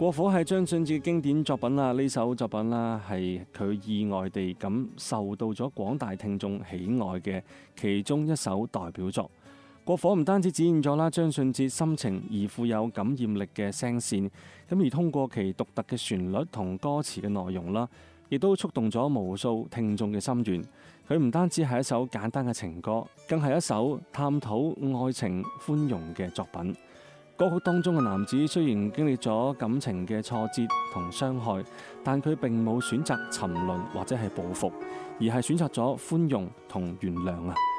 過火係張信哲嘅經典作品啦，呢首作品啦係佢意外地咁受到咗廣大聽眾喜愛嘅其中一首代表作。過火唔單止展現咗啦張信哲深情而富有感染力嘅聲線，咁而通過其獨特嘅旋律同歌詞嘅內容啦，亦都觸動咗無數聽眾嘅心弦。佢唔單止係一首簡單嘅情歌，更係一首探討愛情寬容嘅作品。歌曲當中嘅男子雖然經歷咗感情嘅挫折同傷害，但佢並冇選擇沉淪或者係報復，而係選擇咗寬容同原諒啊！